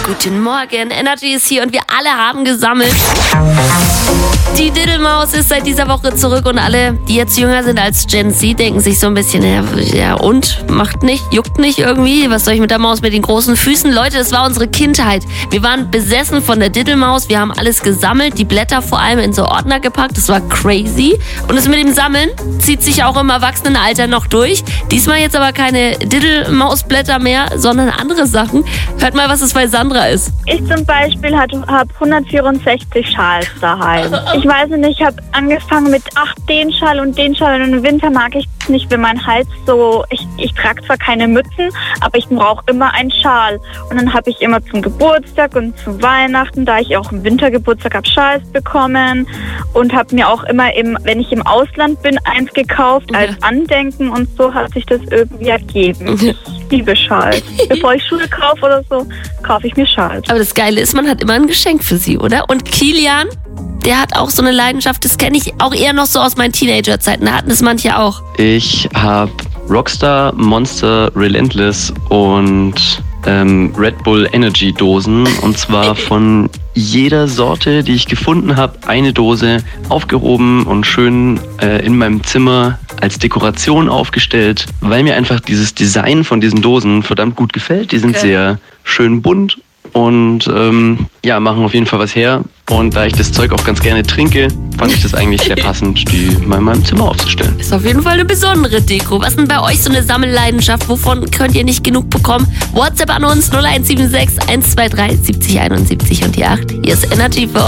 Guten Morgen, Energy ist hier und wir alle haben gesammelt. Die Diddelmaus ist seit dieser Woche zurück und alle, die jetzt jünger sind als Gen Z, denken sich so ein bisschen, ja und? Macht nicht, juckt nicht irgendwie? Was soll ich mit der Maus mit den großen Füßen? Leute, das war unsere Kindheit. Wir waren besessen von der Diddelmaus, wir haben alles gesammelt, die Blätter vor allem in so Ordner gepackt, das war crazy. Und das mit dem Sammeln zieht sich auch im Erwachsenenalter noch durch. Diesmal jetzt aber keine Diddelmausblätter mehr, sondern andere Sachen. Hört mal, was es bei Sandra ist. Ich zum Beispiel habe 164 Schals daheim. Ich weiß nicht, ich habe angefangen mit den Schal und den Schal und im Winter mag ich es nicht, wenn mein Hals so, ich trage zwar keine Mützen, aber ich brauche immer einen Schal. Und dann habe ich immer zum Geburtstag und zu Weihnachten, da ich auch im Wintergeburtstag habe, Schals bekommen und habe mir auch immer, wenn ich im Ausland bin, eins gekauft als Andenken und so hat sich das irgendwie ergeben. Ich liebe Schals. Bevor ich Schuhe kaufe oder so, kaufe ich mir Schals. Aber das Geile ist, man hat immer ein Geschenk für sie, oder? Und Kilian, der hat auch so eine Leidenschaft, das kenne ich auch eher noch so aus meinen Teenagerzeiten, da hatten es manche auch. Ich habe Rockstar, Monster, Relentless und Red Bull Energy Dosen und zwar von jeder Sorte, die ich gefunden habe, eine Dose aufgehoben und schön in meinem Zimmer als Dekoration aufgestellt, weil mir einfach dieses Design von diesen Dosen verdammt gut gefällt. Die sind sehr schön bunt und machen auf jeden Fall was her. Und da ich das Zeug auch ganz gerne trinke, fand ich das eigentlich sehr passend, die mal in meinem Zimmer aufzustellen. Ist auf jeden Fall eine besondere Deko. Was ist denn bei euch so eine Sammelleidenschaft? Wovon könnt ihr nicht genug bekommen? WhatsApp an uns 0176 123 70 71 und die 8. Hier ist Energy für euch.